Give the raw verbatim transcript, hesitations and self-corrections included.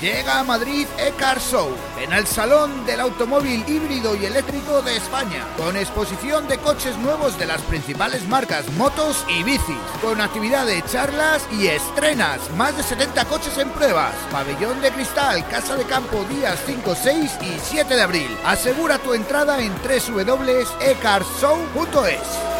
Llega a Madrid E-Car Show, en el Salón del Automóvil Híbrido y Eléctrico de España, con exposición de coches nuevos de las principales marcas, motos y bicis, con actividad de charlas y estrenas, más de setenta coches en pruebas, pabellón de cristal, casa de campo, días cinco, seis y siete de abril. Asegura tu entrada en doble u doble u doble u punto e car show punto es.